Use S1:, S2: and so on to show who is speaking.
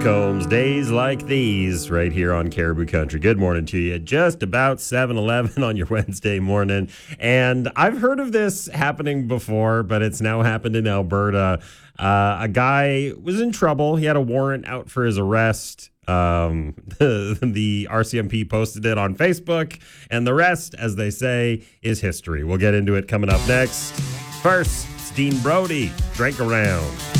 S1: Combs, days like these right here on Caribou Country. Good morning to you. Just about 7:11 on your Wednesday morning. And I've heard of this happening before, but it's now happened in Alberta. A guy was in trouble. He had a warrant out for his arrest. The RCMP posted it on Facebook, and the rest, as they say, is history. We'll get into it coming up next. First, it's Dean Brody, Drink Around.